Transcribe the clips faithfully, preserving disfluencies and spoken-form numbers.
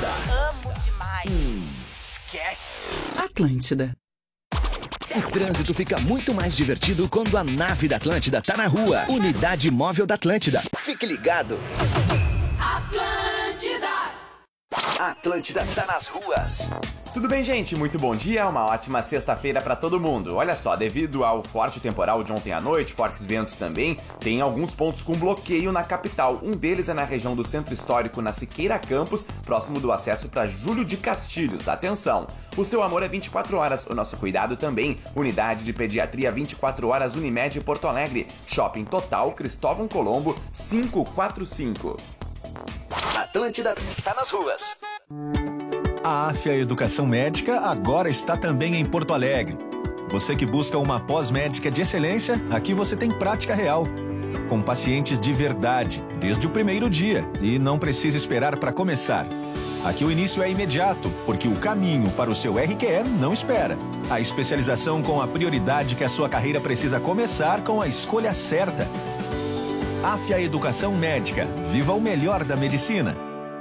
Atlântida. Amo demais. Hum, esquece. Atlântida. O trânsito fica muito mais divertido quando a nave da Atlântida tá na rua. Unidade Móvel da Atlântida. Fique ligado. Atlântida. Atlântida tá nas ruas. Tudo bem, gente? Muito bom dia, uma ótima sexta-feira pra todo mundo. Olha só, devido ao forte temporal de ontem à noite, fortes ventos também, tem alguns pontos com bloqueio na capital. Um deles é na região do Centro Histórico, na Siqueira Campos, próximo do acesso para Júlio de Castilhos. Atenção! O seu amor é vinte e quatro horas, o nosso cuidado também. Unidade de Pediatria vinte e quatro horas Unimed Porto Alegre. Shopping Total Cristóvão Colombo quinhentos e quarenta e cinco. Atlântida tá nas ruas. A Afya Educação Médica agora está também em Porto Alegre. Você que busca uma pós-médica de excelência, aqui você tem prática real. Com pacientes de verdade, desde o primeiro dia, e não precisa esperar para começar. Aqui o início é imediato, porque o caminho para o seu R Q E não espera. A especialização com a prioridade que a sua carreira precisa começar com a escolha certa. Afya Educação Médica. Viva o melhor da medicina.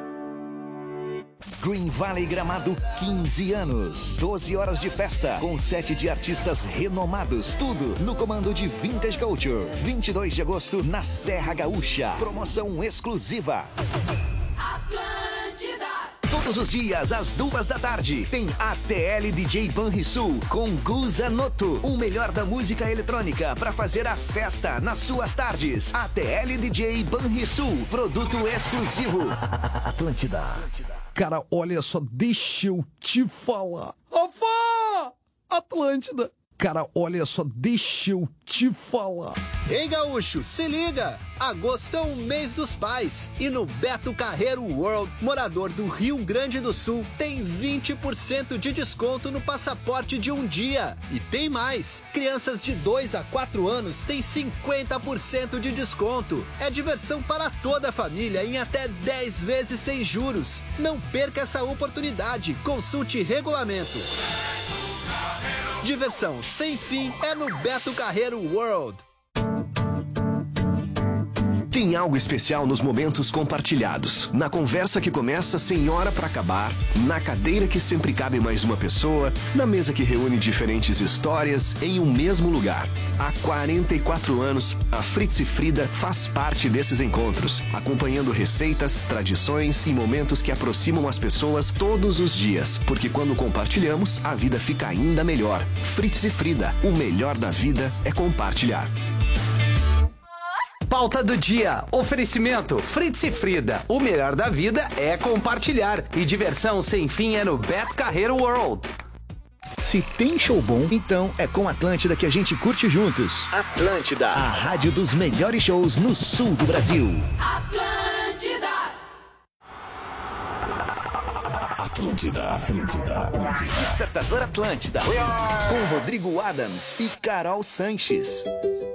Green Valley Gramado, quinze anos. doze horas de festa, com sete de artistas renomados. Tudo no comando de Vintage Culture. vinte e dois de agosto, na Serra Gaúcha. Promoção exclusiva. Atlântida. Todos os dias, às duas da tarde, tem A T L D J Banrisul com Guza Noto. O melhor da música eletrônica para fazer a festa nas suas tardes. A T L D J Banrisul, produto exclusivo. Atlântida. Cara, olha só, deixa eu te falar. Rafa! Atlântida. Cara, olha só, deixa eu te falar. Ei, gaúcho, se liga! Agosto é o mês dos pais e no Beto Carreiro World, morador do Rio Grande do Sul tem vinte por cento de desconto no passaporte de um dia. E tem mais! Crianças de dois a quatro anos têm cinquenta por cento de desconto. É diversão para toda a família em até dez vezes sem juros. Não perca essa oportunidade. Consulte regulamento. Diversão sem fim é no Beto Carreiro World. Tem algo especial nos momentos compartilhados. Na conversa que começa sem hora pra acabar, na cadeira que sempre cabe mais uma pessoa, na mesa que reúne diferentes histórias em um mesmo lugar. Há quarenta e quatro anos, a Fritz e Frida faz parte desses encontros, acompanhando receitas, tradições e momentos que aproximam as pessoas todos os dias. Porque quando compartilhamos, a vida fica ainda melhor. Fritz e Frida, o melhor da vida é compartilhar. Pauta do dia. Oferecimento Fritz e Frida. O melhor da vida é compartilhar. E diversão sem fim é no Beto Carreiro World. Se tem show bom, então é com Atlântida que a gente curte juntos. Atlântida, a rádio dos melhores shows no sul do Brasil. Atlântida. Atlântida, Atlântida, Atlântida. Despertador Atlântida. Com Rodrigo Adams e Carol Sanches.